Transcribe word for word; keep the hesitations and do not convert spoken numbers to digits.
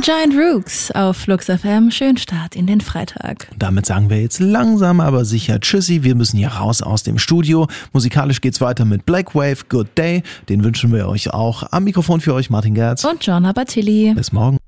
Giant Rooks auf Flux F M. Schönen Start in den Freitag. Und damit sagen wir jetzt langsam, aber sicher Tschüssi. Wir müssen hier raus aus dem Studio. Musikalisch geht's weiter mit Black Wave, Good Day. Den wünschen wir euch auch. Am Mikrofon für euch Martin Gerz. Und John Abatilli. Bis morgen.